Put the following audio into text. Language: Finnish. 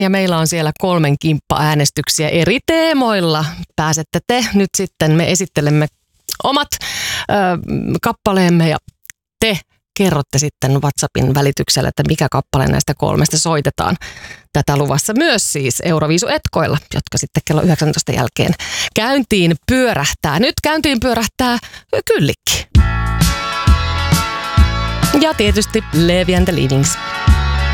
Ja meillä on siellä 3 kimppa-äänestyksiä eri teemoilla. Pääsette te nyt sitten, me esittelemme omat kappaleemme ja te kerrotte sitten WhatsAppin välityksellä, että mikä kappale näistä 3 soitetaan. Tätä luvassa myös siis Euroviisu-etkoilla, jotka sitten kello 19 jälkeen käyntiin pyörähtää. Nyt käyntiin pyörähtää Kyllikki. Ja tietysti Levi and the Leavings.